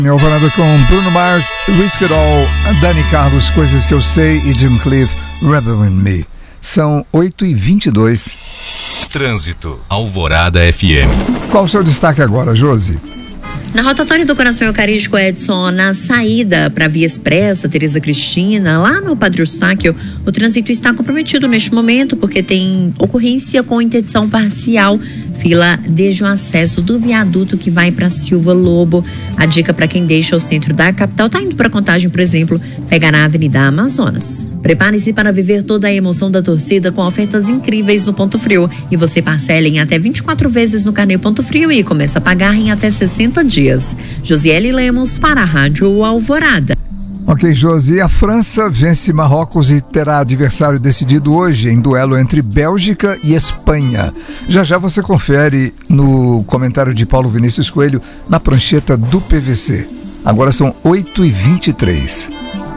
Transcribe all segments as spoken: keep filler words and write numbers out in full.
Alvorada com Bruno Mars, Risk It All, Dani Carlos, Coisas Que Eu Sei e Jim Cliff, Rebel in Me. São oito e vinte e dois. Trânsito, Alvorada F M. Qual o seu destaque agora, Josi? Na rotatória do Coração Eucarístico, Edson, na saída para a Via Expressa, Tereza Cristina, lá no Padre Eustáquio, o trânsito está comprometido neste momento porque tem ocorrência com interdição parcial, fila desde o acesso do viaduto que vai para Silva Lobo. A dica para quem deixa o centro da capital, está indo para Contagem, por exemplo, pegar na Avenida Amazonas. Prepare-se para viver toda a emoção da torcida com ofertas incríveis no Ponto Frio e você parcela em até vinte e quatro vezes no carnê Ponto Frio e começa a pagar em até sessenta dias. Josiele Lemos para a Rádio Alvorada. Ok, Josi, a França vence Marrocos e terá adversário decidido hoje em duelo entre Bélgica e Espanha. Já já você confere no comentário de Paulo Vinícius Coelho na prancheta do P V C. Agora são oito e vinte e três.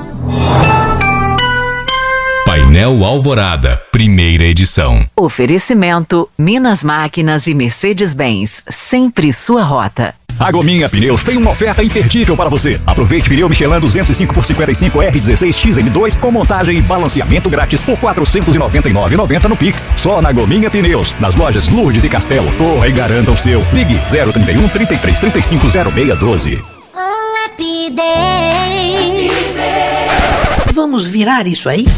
Painel Alvorada, primeira edição. Oferecimento Minas Máquinas e Mercedes-Benz, sempre sua rota. A Gominha Pneus tem uma oferta imperdível para você. Aproveite pneu Michelin duzentos e cinco por cinquenta e cinco R dezesseis X M dois com montagem e balanceamento grátis por quatrocentos e noventa e nove reais e noventa centavos no Pix. Só na Gominha Pneus, nas lojas Lourdes e Castelo. Corra e garanta o seu. Ligue zero trinta e um, trinta e três, trinta e cinco, zero seis doze. Vamos virar isso aí?